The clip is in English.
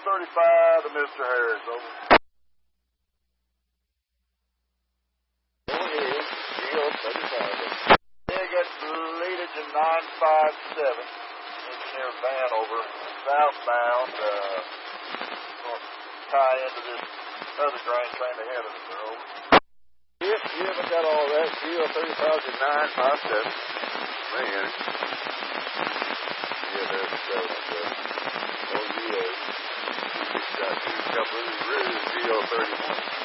GO35 to Mr. Harris, over. GO35. They got leaded to 957. Engineer van over southbound. Tie into this other grain train ahead of us, over. Yep, I got all that. GO35 to 957. Man. Yeah, there's the OVA. Got two couple of GO31.